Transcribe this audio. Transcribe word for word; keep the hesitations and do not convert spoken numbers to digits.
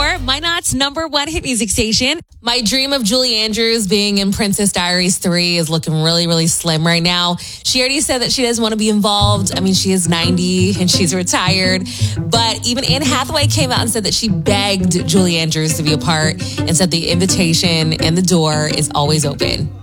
four, Minot's number one hit music station. My dream of Julie Andrews being in Princess Diaries three is looking really, really slim right now. She already said that she doesn't want to be involved. I mean, she is ninety and she's retired. But even Anne Hathaway came out and said that she begged Julie Andrews to be a part and said the invitation and the door is always open.